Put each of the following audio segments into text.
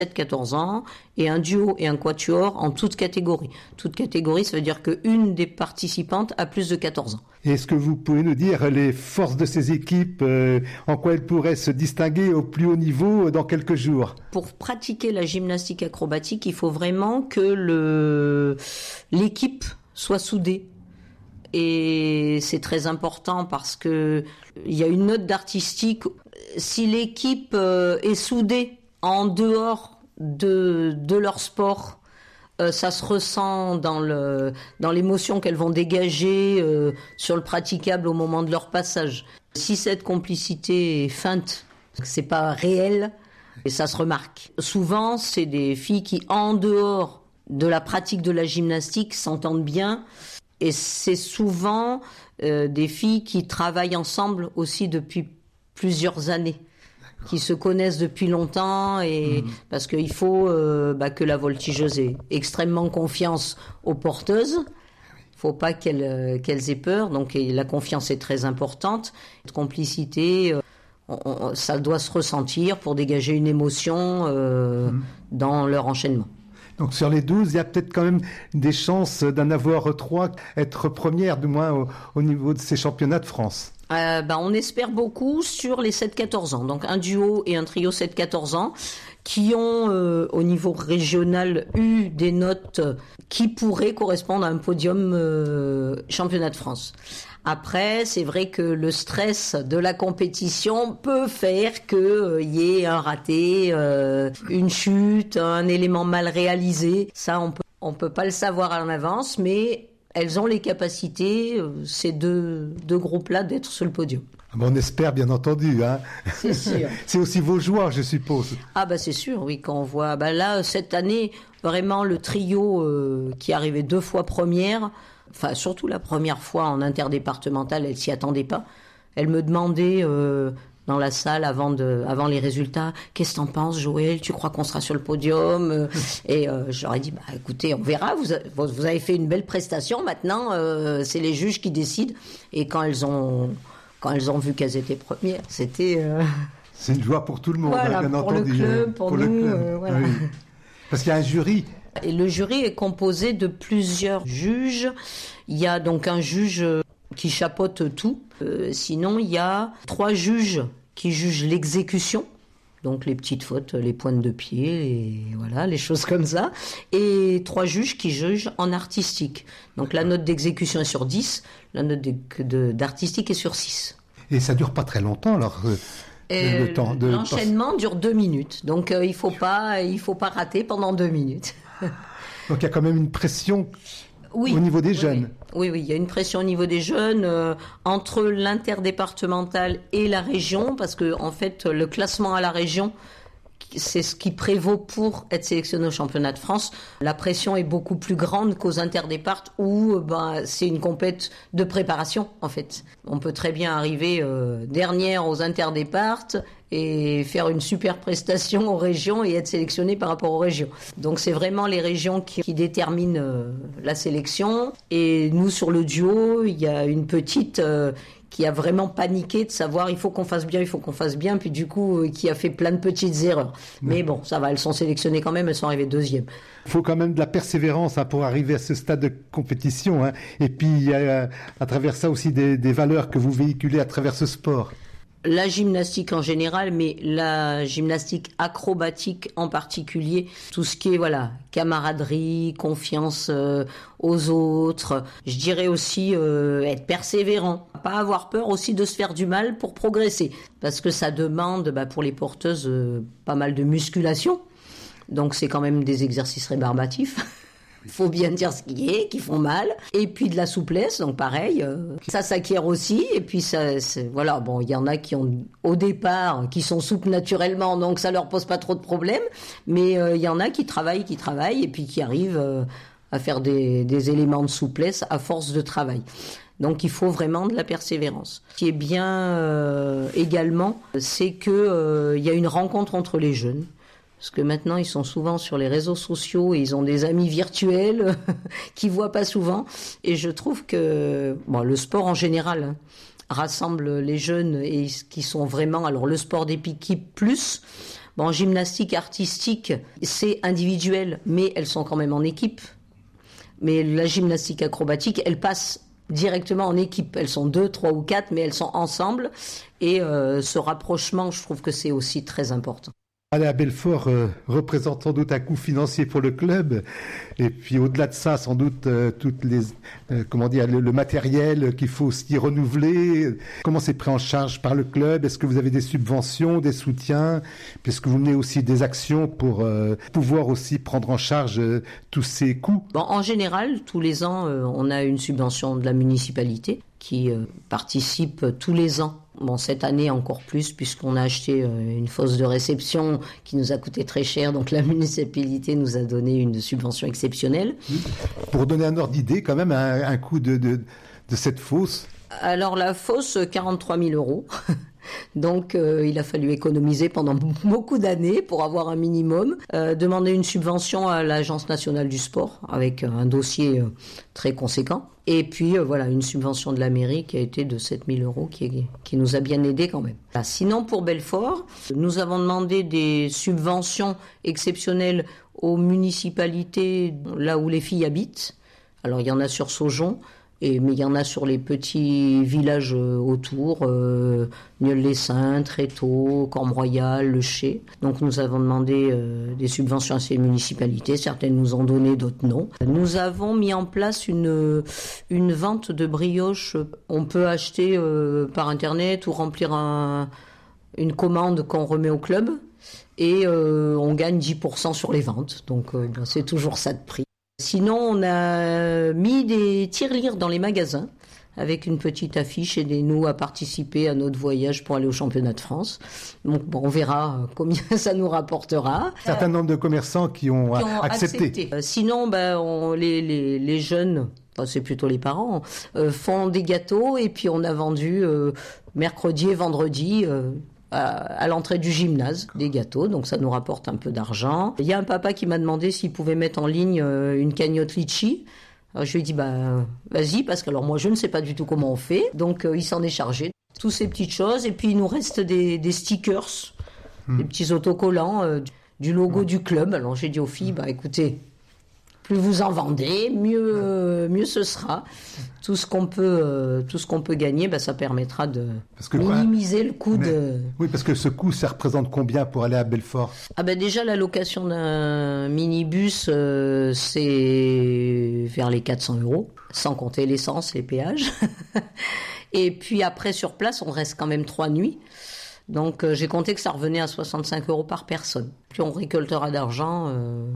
14 ans, et un duo et un quatuor en toute catégorie. Toute catégorie, ça veut dire qu'une des participantes a plus de 14 ans. Et est-ce que vous pouvez nous dire les forces de ces équipes, en quoi elles pourraient se distinguer au plus haut niveau dans quelques jours? Pour pratiquer la gymnastique acrobatique, il faut vraiment que l'équipe soit soudée. Et c'est très important parce que il y a une note d'artistique. Si l'équipe est soudée en dehors de leur sport, ça se ressent dans l'émotion qu'elles vont dégager sur le praticable au moment de leur passage. Si cette complicité est feinte, c'est pas réel, et ça se remarque. Souvent, c'est des filles qui, en dehors de la pratique de la gymnastique, s'entendent bien. Et c'est souvent des filles qui travaillent ensemble aussi depuis plusieurs années, qui se connaissent depuis longtemps, et parce qu'il faut que la voltigeuse ait extrêmement confiance aux porteuses. Il faut pas qu'elles aient peur, donc la confiance est très importante. Cette complicité, ça doit se ressentir pour dégager une émotion dans leur enchaînement. Donc sur les 12, il y a peut-être quand même des chances d'en avoir 3, être première du moins au niveau de ces championnats de France. On espère beaucoup sur les 7-14 ans. Donc un duo et un trio 7-14 ans qui ont au niveau régional eu des notes qui pourraient correspondre à un podium championnat de France. Après, c'est vrai que le stress de la compétition peut faire qu'il y ait un raté, une chute, un élément mal réalisé. Ça, on peut pas le savoir en avance, mais elles ont les capacités, ces deux groupes-là, d'être sur le podium. On espère, bien entendu. Hein. C'est sûr. C'est aussi vos joueurs, je suppose. C'est sûr, oui. Quand on voit, là, cette année, vraiment, le trio qui arrivait 2 fois première, enfin, surtout la première fois en interdépartemental, elle s'y attendait pas. Elle me demandait dans la salle avant les résultats, qu'est-ce que t'en penses, Joël? Tu crois qu'on sera sur le podium? Et je leur ai dit, écoutez, on verra. Vous avez fait une belle prestation. Maintenant, c'est les juges qui décident. Et quand elles ont vu qu'elles étaient premières, c'était. C'est une joie pour tout le monde, voilà, bien pour entendu. Le club, pour nous, voilà. Oui. Parce qu'il y a un jury. Et le jury est composé de plusieurs juges. Il y a donc un juge qui chapeaute tout. Sinon, il y a 3 juges qui jugent l'exécution. Donc les petites fautes, les pointes de pied, et voilà, les choses comme ça. Et 3 juges qui jugent en artistique. Donc la note d'exécution est sur 10, la note d'artistique est sur 6. Et ça dure pas très longtemps, alors le temps de... L'enchaînement dure 2 minutes. Donc il faut pas rater pendant 2 minutes. Donc il y a quand même une pression au niveau des jeunes. Oui, il y a une pression au niveau des jeunes entre l'interdépartemental et la région, parce que en fait le classement à la région, c'est ce qui prévaut pour être sélectionné au championnat de France. La pression est beaucoup plus grande qu'aux interdéparts où c'est une compète de préparation en fait. On peut très bien arriver dernière aux interdéparts et faire une super prestation aux régions et être sélectionné par rapport aux régions. Donc c'est vraiment les régions qui déterminent la sélection. Et nous sur le duo, il y a une petite qui a vraiment paniqué de savoir il faut qu'on fasse bien, puis du coup qui a fait plein de petites erreurs. Mais bon, ça va, elles sont sélectionnées quand même, elles sont arrivées 2e. Il faut quand même de la persévérance pour arriver à ce stade de compétition. Hein. Et puis il y a à travers ça aussi des valeurs que vous véhiculez à travers ce sport. La gymnastique en général, mais la gymnastique acrobatique en particulier, tout ce qui est camaraderie, confiance aux autres. Je dirais aussi être persévérant, pas avoir peur aussi de se faire du mal pour progresser, parce que ça demande pour les porteuses pas mal de musculation. Donc c'est quand même des exercices rébarbatifs. Il faut bien dire ce qui font mal. Et puis de la souplesse, donc pareil, ça s'acquiert aussi. Et puis il y en a qui ont, au départ, qui sont souples naturellement, donc ça leur pose pas trop de problèmes. Mais il y en a qui travaillent, et puis qui arrivent à faire des éléments de souplesse à force de travail. Donc il faut vraiment de la persévérance. Ce qui est bien également, c'est que il y a une rencontre entre les jeunes. Parce que maintenant, ils sont souvent sur les réseaux sociaux et ils ont des amis virtuels qu'ils voient pas souvent. Et je trouve que le sport en général rassemble les jeunes et qui sont vraiment... Alors le sport d'équipe plus, Bon, en gymnastique artistique, c'est individuel, mais elles sont quand même en équipe. Mais la gymnastique acrobatique, elle passe directement en équipe. Elles sont 2, 3 ou 4, mais elles sont ensemble. Et ce rapprochement, je trouve que c'est aussi très important. Aller à Belfort représente sans doute un coût financier pour le club, et puis au-delà de ça, sans doute toutes les, le matériel qu'il faut aussi renouveler. Comment c'est pris en charge par le club? Est-ce que vous avez des subventions, des soutiens, puisque vous menez aussi des actions pour pouvoir aussi prendre en charge tous ces coûts? Bon, en général, tous les ans, on a une subvention de la municipalité qui participe tous les ans. Bon, cette année encore plus, puisqu'on a acheté une fosse de réception qui nous a coûté très cher, donc la municipalité nous a donné une subvention exceptionnelle. Pour donner un ordre d'idée, quand même, un coût de cette fosse? Alors la fosse, 43 000 €. Donc il a fallu économiser pendant beaucoup d'années pour avoir un minimum, demander une subvention à l'Agence nationale du sport avec un dossier très conséquent, et puis voilà, une subvention de la mairie qui a été de 7 000 € qui nous a bien aidés quand même. Sinon pour Belfort, nous avons demandé des subventions exceptionnelles aux municipalités là où les filles habitent. Alors il y en a sur Saujon, mais il y en a sur les petits villages autour, Nieul-les-Saints, Tréteau, Corme-Royal, Le Chais. Donc nous avons demandé des subventions à ces municipalités. Certaines nous ont donné, d'autres non. Nous avons mis en place une vente de brioches. On peut acheter par Internet ou remplir une commande qu'on remet au club. Et on gagne 10% sur les ventes. Donc c'est toujours ça de prix. Sinon, on a mis des tirelires dans les magasins avec une petite affiche, aidez-nous à participer à notre voyage pour aller au championnat de France. Donc bon, on verra combien ça nous rapportera. Un certain nombre de commerçants qui ont accepté. Sinon, les jeunes, c'est plutôt les parents, font des gâteaux, et puis on a vendu mercredi et vendredi à l'entrée du gymnase des gâteaux, donc ça nous rapporte un peu d'argent. Il y a un papa qui m'a demandé s'il pouvait mettre en ligne une cagnotte litchi. Alors je lui ai dit vas-y, parce que alors moi je ne sais pas du tout comment on fait, donc il s'en est chargé. Toutes ces petites choses, et puis il nous reste des stickers, des petits autocollants du logo du club. Alors j'ai dit aux filles, écoutez, plus vous en vendez, mieux ce sera. Tout ce qu'on peut gagner, ça permettra de minimiser le coût de... Oui, parce que ce coût, ça représente combien pour aller à Belfort? Déjà, la location d'un minibus, c'est vers les 400 €, sans compter l'essence, les péages. Et puis après, sur place, on reste quand même 3 nuits. Donc j'ai compté que ça revenait à 65 € par personne. Plus on récoltera d'argent,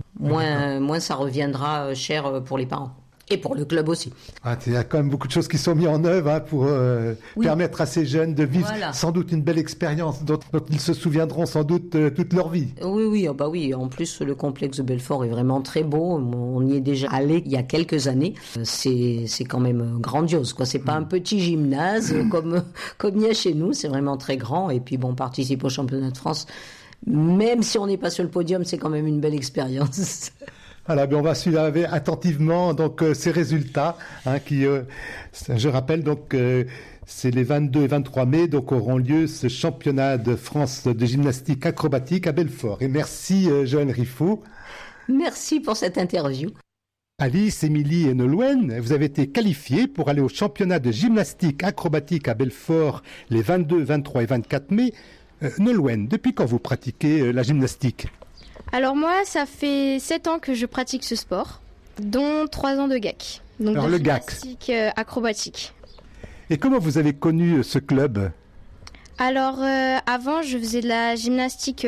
moins ça reviendra cher pour les parents. Et pour le club aussi. Il y a quand même beaucoup de choses qui sont mises en œuvre pour permettre à ces jeunes de vivre sans doute une belle expérience dont ils se souviendront sans doute toute leur vie. Oui. En plus, le complexe de Belfort est vraiment très beau. On y est déjà allé il y a quelques années. C'est quand même grandiose, quoi. C'est pas un petit gymnase comme il y a chez nous. C'est vraiment très grand. Et puis on participe au championnat de France. Même si on n'est pas sur le podium, c'est quand même une belle expérience. Voilà, on va suivre attentivement ces résultats qui, je rappelle, c'est les 22 et 23 mai, auront lieu ce championnat de France de gymnastique acrobatique à Belfort. Et merci Joëlle Riffaut. Merci pour cette interview. Alice, Émilie et Nolwenn, vous avez été qualifiées pour aller au championnat de gymnastique acrobatique à Belfort les 22, 23 et 24 mai. Nolwenn, depuis quand vous pratiquez la gymnastique ? Alors moi, ça fait 7 ans que je pratique ce sport, dont 3 ans de GAC. Donc alors de le gymnastique acrobatique. Et comment vous avez connu ce club ? Alors avant, je faisais de la gymnastique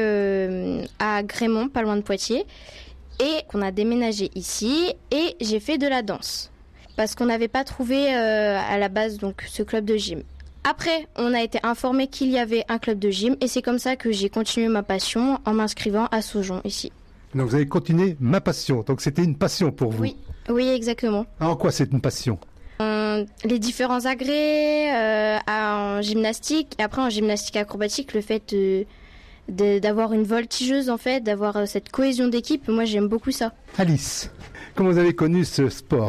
à Grémont, pas loin de Poitiers. Et on a déménagé ici et j'ai fait de la danse. Parce qu'on n'avait pas trouvé à la base ce club de gym. Après, on a été informé qu'il y avait un club de gym et c'est comme ça que j'ai continué ma passion en m'inscrivant à Saujon ici. Donc vous avez continué ma passion, donc c'était une passion pour vous ? Oui, exactement. En quoi c'est une passion ? Les différents agrès en gymnastique, et après en gymnastique acrobatique, le fait d'avoir une voltigeuse en fait, d'avoir cette cohésion d'équipe, moi j'aime beaucoup ça. Alice, comment vous avez connu ce sport ?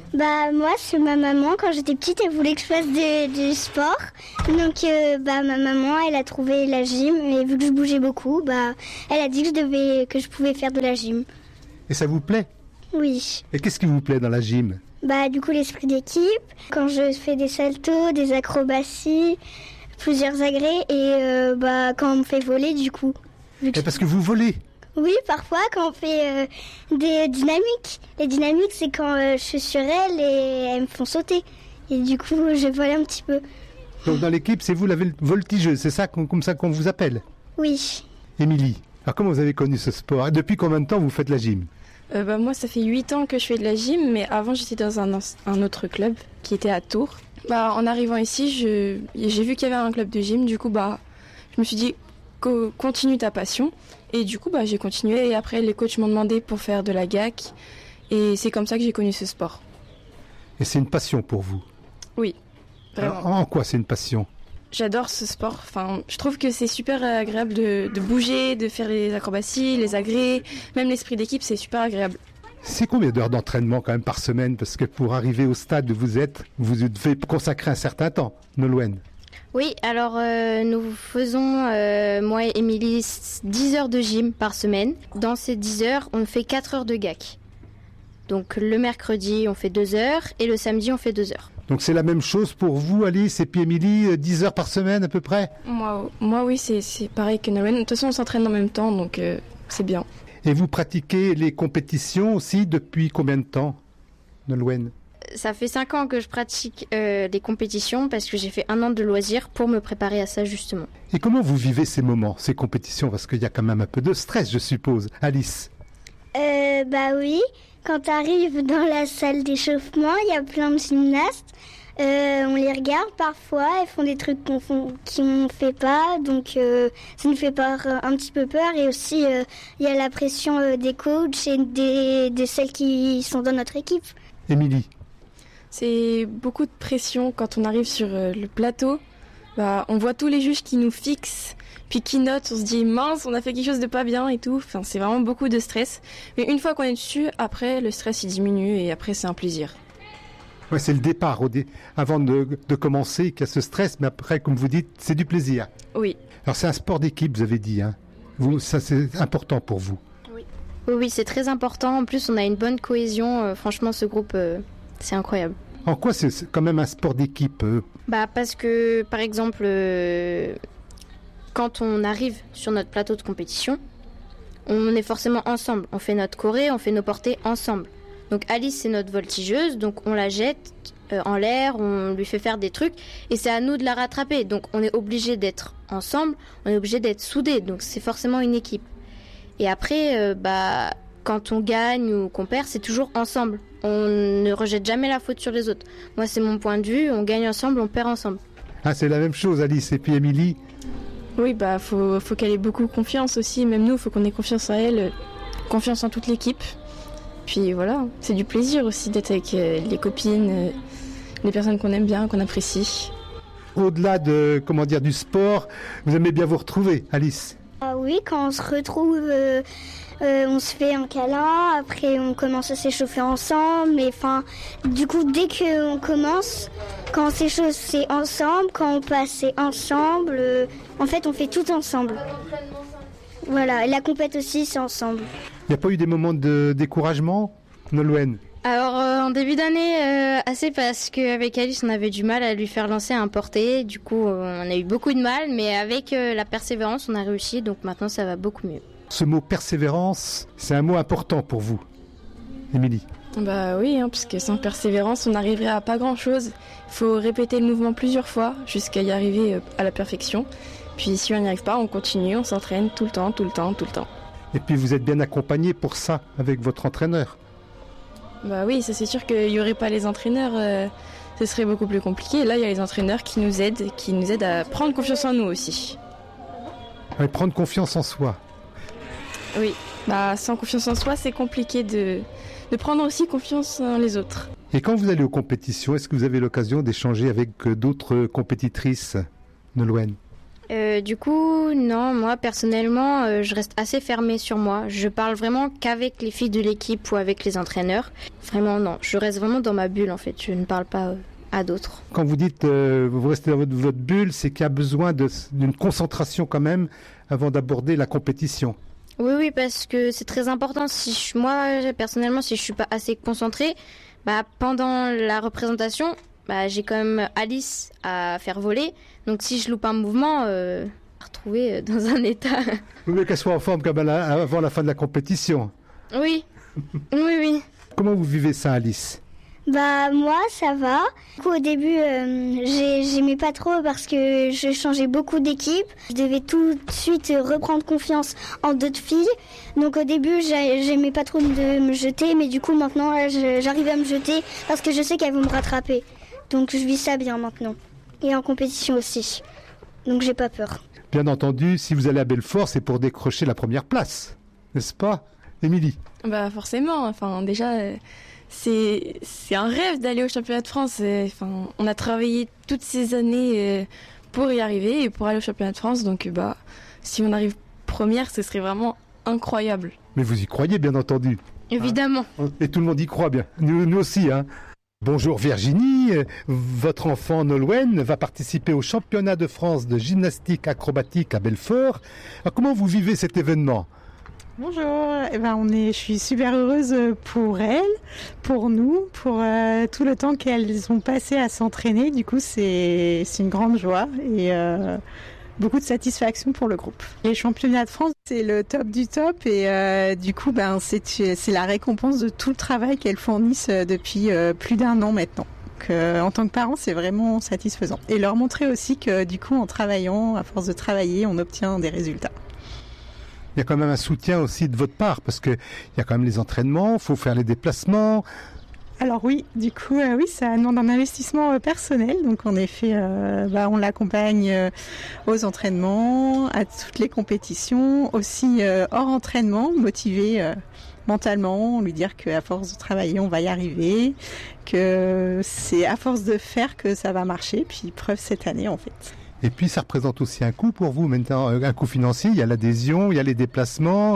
Bah moi c'est ma maman, quand j'étais petite elle voulait que je fasse du sport, donc ma maman elle a trouvé la gym et vu que je bougeais beaucoup, elle a dit que je pouvais faire de la gym. Et ça vous plaît? Oui. Et qu'est-ce qui vous plaît dans la gym? Du coup l'esprit d'équipe, quand je fais des saltos, des acrobaties, plusieurs agrès et quand on me fait voler du coup. Et parce que vous volez? Oui, parfois quand on fait des dynamiques. Les dynamiques, c'est quand je suis sur elles et elles me font sauter. Et du coup, je vole un petit peu. Donc dans l'équipe, c'est vous la voltigeuse, c'est ça comme ça qu'on vous appelle? Oui. Émilie, alors comment vous avez connu ce sport? Et depuis combien de temps vous faites la gym? Moi, ça fait 8 ans que je fais de la gym, mais avant, j'étais dans un autre club qui était à Tours. En arrivant ici, j'ai vu qu'il y avait un club de gym. Du coup, je me suis dit, continue ta passion. Et du coup, j'ai continué. Et après, les coachs m'ont demandé pour faire de la GAC. Et c'est comme ça que j'ai connu ce sport. Et c'est une passion pour vous? Oui, vraiment. Alors, en quoi c'est une passion? J'adore ce sport. Je trouve que c'est super agréable de bouger, de faire les acrobaties, les agrès. Même l'esprit d'équipe, c'est super agréable. C'est combien d'heures d'entraînement quand même par semaine? Parce que pour arriver au stade où vous êtes, vous devez consacrer un certain temps, Nolwenn. Oui, alors nous faisons, moi et Émilie, 10 heures de gym par semaine. Dans ces 10 heures, on fait 4 heures de GAC. Donc le mercredi, on fait 2 heures et le samedi, on fait 2 heures. Donc c'est la même chose pour vous, Alice et puis Émilie, 10 heures par semaine à peu près? Moi oui, c'est pareil que Nolwenn. De toute façon, on s'entraîne en même temps, donc c'est bien. Et vous pratiquez les compétitions aussi depuis combien de temps, Nolwenn? Ça fait 5 ans que je pratique les compétitions parce que j'ai fait 1 an de loisirs pour me préparer à ça justement. Et comment vous vivez ces moments, ces compétitions? Parce qu'il y a quand même un peu de stress, je suppose. Alice? Oui, quand tu arrives dans la salle d'échauffement, il y a plein de gymnastes. On les regarde parfois, elles font des trucs qu'on ne fait pas, donc ça nous fait un petit peu peur. Et aussi, il y a la pression des coachs et de celles qui sont dans notre équipe. Émilie? C'est beaucoup de pression quand on arrive sur le plateau. On voit tous les juges qui nous fixent, puis qui notent. On se dit mince, on a fait quelque chose de pas bien et tout. C'est vraiment beaucoup de stress. Mais une fois qu'on est dessus, après le stress il diminue et après c'est un plaisir. Ouais, c'est le départ avant de commencer qu'il y a ce stress, mais après, comme vous dites, c'est du plaisir. Oui. Alors c'est un sport d'équipe, vous avez dit. Ça c'est important pour vous. Oui, c'est très important. En plus, on a une bonne cohésion. Franchement, ce groupe, c'est incroyable. En quoi c'est quand même un sport d'équipe? Parce que, par exemple, quand on arrive sur notre plateau de compétition, on est forcément ensemble. On fait notre choré, on fait nos portées ensemble. Donc Alice, c'est notre voltigeuse, donc on la jette en l'air, on lui fait faire des trucs, et c'est à nous de la rattraper. Donc on est obligé d'être ensemble, on est obligé d'être soudés, donc c'est forcément une équipe. Et après, quand on gagne ou qu'on perd, c'est toujours ensemble. On ne rejette jamais la faute sur les autres. Moi, c'est mon point de vue, on gagne ensemble, on perd ensemble. Ah, c'est la même chose, Alice. Et puis Émilie? Oui, faut qu'elle ait beaucoup confiance aussi. Même nous, faut qu'on ait confiance en elle, confiance en toute l'équipe. Puis voilà, c'est du plaisir aussi d'être avec les copines, les personnes qu'on aime bien, qu'on apprécie. Au-delà du sport, vous aimez bien vous retrouver, Alice? Ah oui, quand on se retrouve, on se fait un câlin, après on commence à s'échauffer ensemble. Du coup, dès qu'on commence, quand on s'échauffe, c'est ensemble, quand on passe, c'est ensemble. En fait, on fait tout ensemble. Voilà, et la compète aussi, c'est ensemble. Il n'y a pas eu des moments de découragement, Nolwenn? Alors, en début d'année, assez parce qu'avec Alice, on avait du mal à lui faire lancer un porté. Du coup, on a eu beaucoup de mal, mais avec la persévérance, on a réussi. Donc maintenant, ça va beaucoup mieux. Ce mot persévérance, c'est un mot important pour vous, Émilie? Oui, parce que sans persévérance, on n'arriverait à pas grand-chose. Il faut répéter le mouvement plusieurs fois jusqu'à y arriver à la perfection. Puis si on n'y arrive pas, on continue, on s'entraîne tout le temps. Et puis vous êtes bien accompagné pour ça avec votre entraîneur? Oui, ça c'est sûr qu'il n'y aurait pas les entraîneurs, ce serait beaucoup plus compliqué. Là, il y a les entraîneurs qui nous aident à prendre confiance en nous aussi. Ouais, prendre confiance en soi. Oui, sans confiance en soi, c'est compliqué de prendre aussi confiance en les autres. Et quand vous allez aux compétitions, est-ce que vous avez l'occasion d'échanger avec d'autres compétitrices, Nolwenn? Du coup, non, moi personnellement, je reste assez fermée sur moi. Je parle vraiment qu'avec les filles de l'équipe ou avec les entraîneurs. Vraiment, non, je reste vraiment dans ma bulle en fait. Je ne parle pas à d'autres. Quand vous dites vous restez dans votre bulle, c'est qu'il y a besoin d'une concentration quand même avant d'aborder la compétition. Oui, parce que c'est très important. Moi, personnellement, si je suis pas assez concentrée, pendant la représentation, j'ai quand même Alice à faire voler. Donc si je loupe un mouvement, retrouver dans un état. Vous voulez qu'elle soit en forme comme avant la fin de la compétition. Oui. Oui. Comment vous vivez ça, Alice ? Moi, ça va. Du coup, au début, j'aimais pas trop parce que je changeais beaucoup d'équipe. Je devais tout de suite reprendre confiance en d'autres filles. Donc au début, j'aimais pas trop de me jeter, mais du coup, maintenant, j'arrive à me jeter parce que je sais qu'elles vont me rattraper. Donc je vis ça bien maintenant. Et en compétition aussi. Donc j'ai pas peur. Bien entendu, si vous allez à Belfort, c'est pour décrocher la première place. N'est-ce pas, Émilie ? Forcément. Enfin, déjà... C'est un rêve d'aller au championnat de France. On a travaillé toutes ces années pour y arriver et pour aller au championnat de France. Donc, si on arrive première, ce serait vraiment incroyable. Mais vous y croyez, bien entendu. Évidemment. Et tout le monde y croit bien. Nous aussi, hein. Bonjour Virginie, votre enfant Nolwenn va participer au championnat de France de gymnastique acrobatique à Belfort. Alors, comment vous vivez cet événement ? Bonjour, je suis super heureuse pour elles, pour nous, pour tout le temps qu'elles ont passé à s'entraîner. Du coup, c'est une grande joie et beaucoup de satisfaction pour le groupe. Les championnats de France, c'est le top du top et du coup, c'est la récompense de tout le travail qu'elles fournissent depuis plus d'1 an maintenant. Donc, en tant que parent, c'est vraiment satisfaisant. Et leur montrer aussi que du coup, en travaillant, à force de travailler, on obtient des résultats. Il y a quand même un soutien aussi de votre part, parce qu'il y a quand même les entraînements, il faut faire les déplacements. Alors oui, du coup, ça demande un investissement personnel. Donc en effet, on l'accompagne aux entraînements, à toutes les compétitions, aussi hors entraînement, motivé mentalement, lui dire qu'à force de travailler, on va y arriver, que c'est à force de faire que ça va marcher. Puis preuve cette année en fait. Et puis ça représente aussi un coût pour vous maintenant, un coût financier, il y a l'adhésion, il y a les déplacements.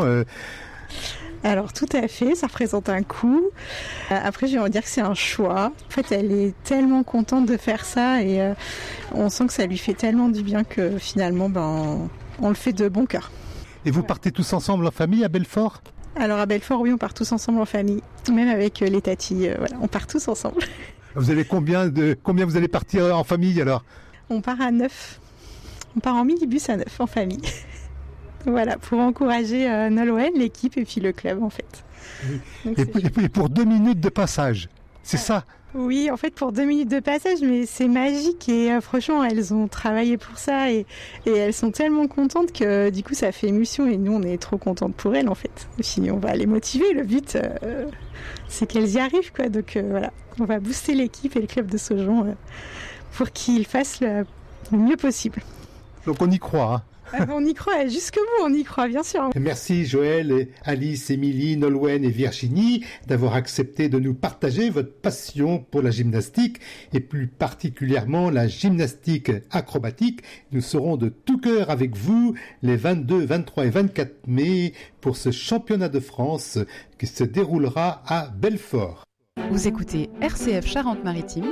Alors tout à fait, ça représente un coût. Après j'ai envie de dire que c'est un choix. En fait elle est tellement contente de faire ça et on sent que ça lui fait tellement du bien que finalement on le fait de bon cœur. Et vous partez tous ensemble en famille à Belfort ? Alors à Belfort oui, on part tous ensemble en famille, même avec les tatis, on part tous ensemble. Vous avez combien vous allez partir en famille alors ? On part à 9. On part en minibus à 9 en famille. Voilà, pour encourager Nolwenn, l'équipe et puis le club en fait. Donc, et pour 2 minutes de passage, c'est ça ? Oui, en fait pour 2 minutes de passage, mais c'est magique et franchement elles ont travaillé pour ça et elles sont tellement contentes que du coup ça fait émotion et nous on est trop contentes pour elles en fait. Et puis on va les motiver, le but c'est qu'elles y arrivent quoi. Donc voilà, on va booster l'équipe et le club de Saujon pour qu'ils fassent le mieux possible. Donc on y croit, hein. On y croit, jusqu'au bout on y croit, bien sûr. Merci Joël, Alice, Émilie, Nolwenn et Virginie d'avoir accepté de nous partager votre passion pour la gymnastique et plus particulièrement la gymnastique acrobatique. Nous serons de tout cœur avec vous les 22, 23 et 24 mai pour ce championnat de France qui se déroulera à Belfort. Vous écoutez RCF Charente-Maritime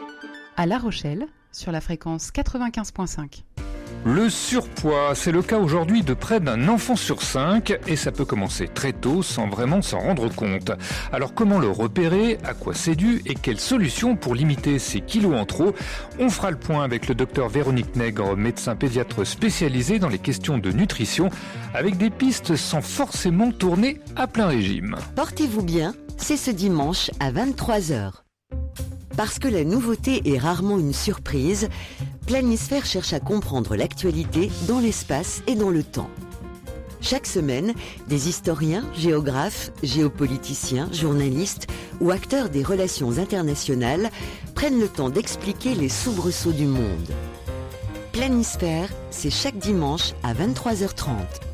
à La Rochelle sur la fréquence 95.5. Le surpoids, c'est le cas aujourd'hui de près d'un enfant sur 5 et ça peut commencer très tôt sans vraiment s'en rendre compte. Alors comment le repérer, à quoi c'est dû et quelles solutions pour limiter ces kilos en trop ? On fera le point avec le docteur Véronique Nègre, médecin pédiatre spécialisé dans les questions de nutrition, avec des pistes sans forcément tourner à plein régime. Portez-vous bien, c'est ce dimanche à 23h. Parce que la nouveauté est rarement une surprise, Planisphère cherche à comprendre l'actualité dans l'espace et dans le temps. Chaque semaine, des historiens, géographes, géopoliticiens, journalistes ou acteurs des relations internationales prennent le temps d'expliquer les soubresauts du monde. Planisphère, c'est chaque dimanche à 23h30.